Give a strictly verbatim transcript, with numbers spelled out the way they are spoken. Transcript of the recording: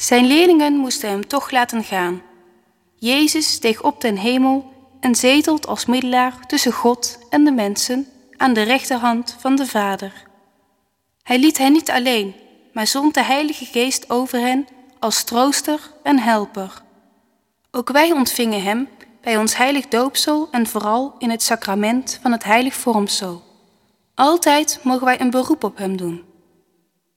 Zijn leerlingen moesten hem toch laten gaan. Jezus steeg op ten hemel en zetelt als middelaar tussen God en de mensen aan de rechterhand van de Vader. Hij liet hen niet alleen, maar zond de Heilige Geest over hen als trooster en helper. Ook wij ontvingen hem bij ons heilig doopsel en vooral in het sacrament van het heilig vormsel. Altijd mogen wij een beroep op hem doen.